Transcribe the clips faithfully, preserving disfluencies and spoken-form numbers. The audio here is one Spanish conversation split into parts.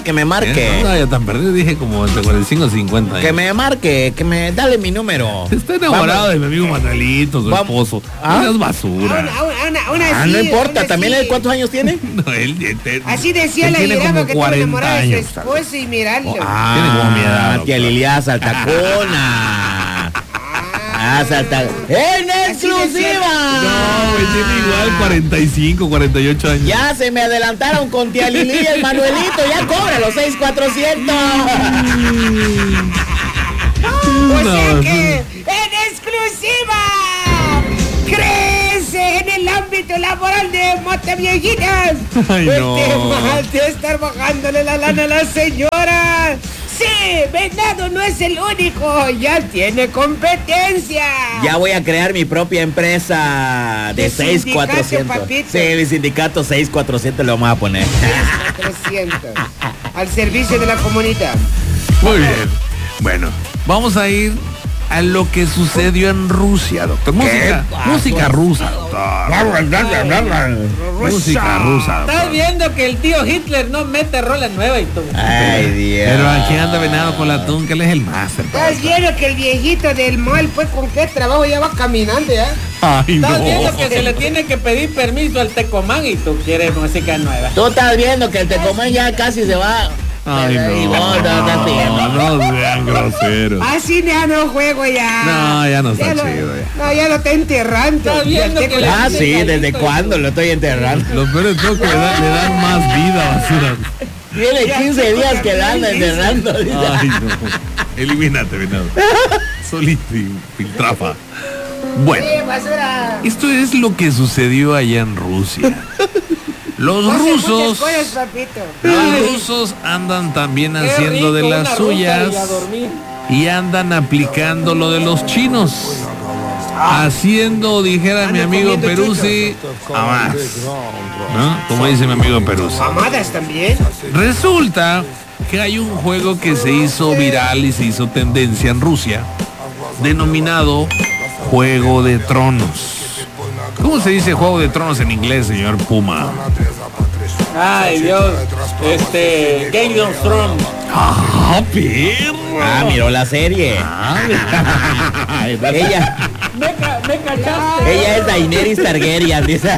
que me marque. No, ya tan perdido, dije como entre cuarenta y cinco y cincuenta. Que me marque, que me, dale mi número. Está enamorado Vamos. de mi amigo Manuelito, su Vamos. esposo. ¿Ah? No es basura. Una, una, una, ah, sí, no importa, una ¿también sí. él cuántos años tiene? No, él, él, él Así decía él la jirafa que estaba enamorada de su esposo y mirarlo. Oh, ah, tiene como miedo. Tía Lilia Saltacona. Ah, salta. ¡En exclusiva! No, güey, tiene igual cuarenta y cinco, cuarenta y ocho años. Ya se me adelantaron con tía Lili y el Manuelito. Ya cobra los seis mil cuatrocientos. O sea que, en exclusiva, crece en el ámbito laboral de Monteviejitas. Ay, el no. tema de estar bajándole la lana a la señora. Sí, Venado no es el único, ya tiene competencia. Ya voy a crear mi propia empresa de seis mil cuatrocientos. Sí, el sindicato seis mil cuatrocientos le vamos a poner. seis mil cuatrocientos. Al servicio de la comunidad. Muy bien. Bueno, vamos a ir a lo que sucedió en Rusia, doctor. Música, música rusa, doctor. Música rusa. Doctor. Estás viendo que el tío Hitler no mete rola nueva y tú. Ay, Dios. Pero aquí anda Venado con la tunca, él es el máster. Estás viendo que el viejito del mal, pues con qué trabajo ya va caminando ya. Ay, Estás no. viendo que se le tiene que pedir permiso al Tecomán y tú quieres música nueva. Tú estás viendo que el Tecomán ya casi se va. Ay, no. Y vos no estás viendo. No, no sean groseros. Así ya no juego ya. No, ya no está ya chido. Lo, ya. No, ya lo está enterrando. Está viendo que le Ah, tiene sí, ¿desde caliente cuándo y... lo estoy enterrando? Lo peor es todo que le, da, le dan más vida, basura. Tiene quince días que la anda enterrando. Ay, no. Elimínate, Venado. Solito y filtrafa. Bueno, esto es lo que sucedió allá en Rusia. Los rusos, los rusos andan también haciendo de las suyas y andan aplicando lo de los chinos. Haciendo, dijera mi amigo Peruzzi, a más. ¿No? Como dice mi amigo Peruzzi. Amadas también. Resulta que hay un juego que se hizo viral y se hizo tendencia en Rusia, denominado Juego de Tronos. ¿Cómo se dice Juego de Tronos en inglés, señor Puma? Ay, Dios. Este, Game of Thrones. Ah, perro. Ah, miró la serie. Ah, ella, Me, ca me cachaste. ella es Daenerys Targaryen, dice.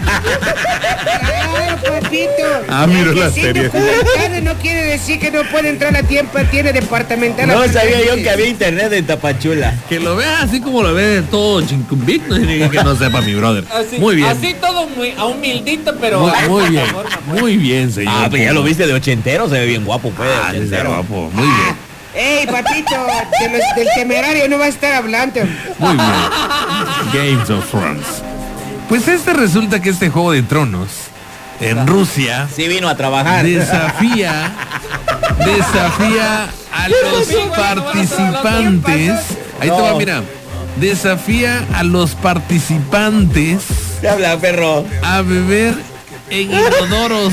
Claro, papito. Ah, miró la serie. No quiere decir que no puede entrar a tiempo, tiene departamental. No sabía yo que había internet en Tapachula. Que lo vea así como lo ve todo Chincumbic, no significa que no sepa mi brother. Así, muy bien. Así todo muy a humildito, pero. Muy, ay, muy bien. forma, Muy bien, señor. Ah, pero ya lo viste de ochentero, se ve bien guapo, pues. Ah, de sí, ochentero. guapo. Muy bien. Ey, papito, de los, del temerario no va a estar hablando. Muy bien. Games of Thrones. Pues este resulta que este Juego de Tronos en Rusia Sí vino a trabajar. desafía desafía a los participantes. Ahí te va, mira. Desafía a los participantes ¿Qué habla, perro? a beber en inodoros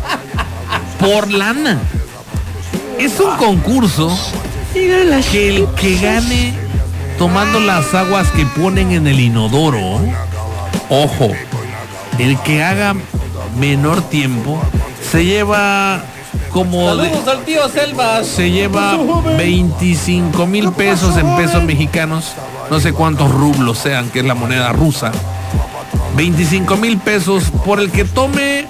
por lana. Es un concurso que el que gane tomando las aguas que ponen en el inodoro, ojo, el que haga menor tiempo se lleva como de- Saludos al tío Selvas. se lleva veinticinco mil pesos en pesos mexicanos, no sé cuántos rublos sean, que es la moneda rusa. veinticinco mil pesos por el que tome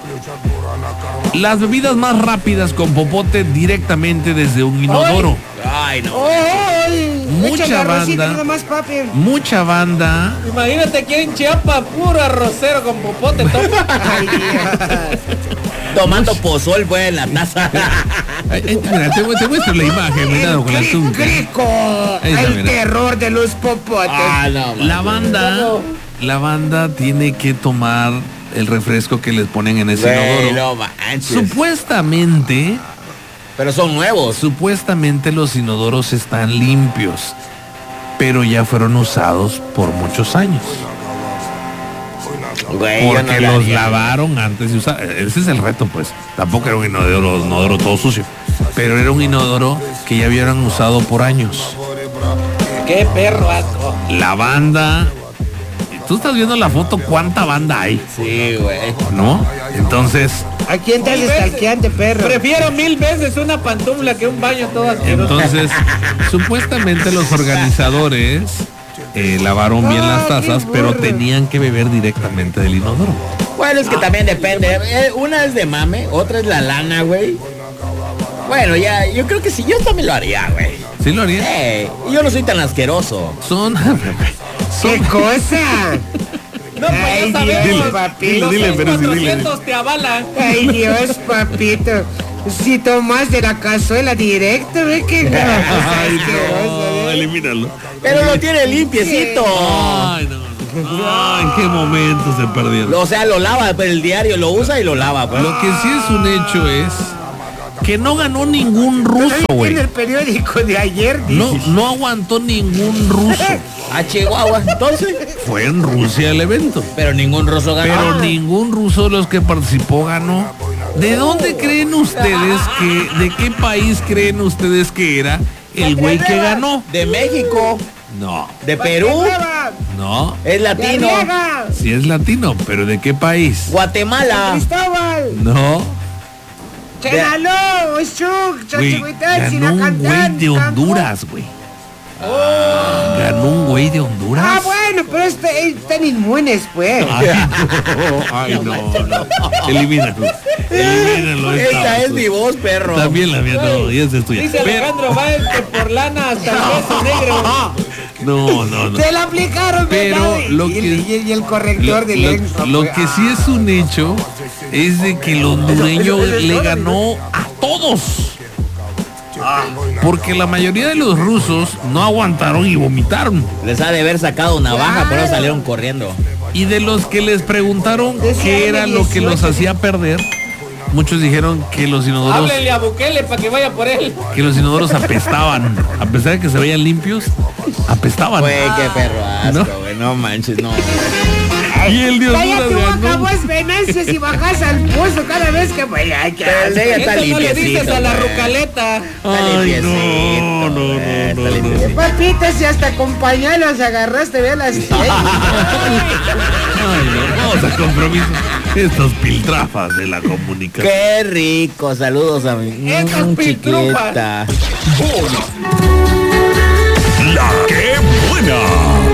las bebidas más rápidas con popote directamente desde un inodoro. Ay, no. ¡Ay! Mucha Échale arrocito banda. nada más, papi. Mucha banda. Imagínate aquí en Chiapas, puro arrocero con popote. Toma. Ay, Dios. Tomando pozol, pues, en la taza. Ay, ay, mira, te, te muestro la imagen, mira, con la El tunca. crico, Ahí está, el mira. terror de los popotes. Ah, no, man. La banda, la banda tiene que tomar el refresco que les ponen en ese Güey, inodoro. no manches. Supuestamente, Pero son nuevos. supuestamente los inodoros están limpios, pero ya fueron usados por muchos años. Güey, yo Porque no lo los haría. lavaron antes de usar. Ese es el reto, pues. Tampoco era un inodoro, inodoro todo sucio, pero era un inodoro que ya habían usado por años. Qué perro asco. La banda tú estás viendo la foto, ¿cuánta banda hay? Sí, güey. ¿No? Entonces, ¿A quién te haces stalkeante, perro? Prefiero mil veces una pantufla que un baño todo asqueroso. entonces, supuestamente los organizadores eh, lavaron bien las tazas, pero tenían que beber directamente del inodoro. Bueno, es que también depende. Eh, Una es de mame, otra es la lana, güey. Bueno, ya, yo creo que sí, yo también lo haría, güey. ¿Sí lo harían? Eh, yo no soy tan asqueroso. Son... ¿Qué cosa? No, pues Ay, ya sabemos, Dios, papi. dile, Los dile, pero sí, dile. cuatrocientos te avalan. Ay, Dios, papito. Si tomas de la cazuela directo, ve que no. Ay, asqueroso, no, ¿eh? elimínalo. Pero lo tiene limpiecito. Ay, no, no. Ay, ¿en qué momento se perdieron? O sea, lo lava, pero el diario lo usa y lo lava, pues. Lo que sí es un hecho es que no ganó ningún ruso, güey. En el periódico de ayer No, dice. no aguantó ningún ruso. A Chihuahua, entonces. Fue en Rusia el evento. Pero ningún ruso ganó. Pero ningún ruso de los que participó ganó. ¿De dónde creen ustedes que, de qué país creen ustedes que era el güey que ganó? De México, No, de Perú, no. es latino. Sí es latino, pero ¿de qué país? Guatemala. Cristóbal. No. Chenaló, Chuc, Güey, Chachihuitán, ganó un güey de Honduras, güey. Ganó un güey de Honduras. Ah, bueno, pero este, están inmunes, pues. Ay, no, ay, no, no. Elimínalo. Elimínalo. Esta es mi voz, perro. También la mía, no, y esa es tuya. Dice Pero- Alejandro Báez que por lana hasta el beso negro. No, no, no. Se la aplicaron, Pero ¿verdad? lo y, que- el, y el- y el Lo, corrector de lo- lengua. lo pues, que ah. sí es un hecho es de que el hondureño Eso- eso es le todo, ganó a todos. Porque la mayoría de los rusos no aguantaron y vomitaron. Les ha de haber sacado navaja, pero salieron corriendo. Y de los que les preguntaron Decía qué era lo que los hacía perder, muchos dijeron que los inodoros, Háblenle a Bukele para que vaya por él. que los inodoros apestaban. A pesar de que se veían limpios, apestaban. Güey, qué perro asco, No. güey. No manches, no. Y el de Cállate, Honduras boca, ganó. vos Venancio, si bajas al pozo cada vez que vaya. Ay, qué Pero el de ella está Eso no le dices limpiecito. a la güey. rucaleta. Está Ay, limpiecito, no, no, güey, no, está no, limpiecito. Papito, si hasta con pañuelos agarraste, ve las. Ay, no, vamos a compromiso. Estos piltrafas de la comunicación. Qué rico, saludos a mi Estas mm, piltrufas. chiquita. La que buena.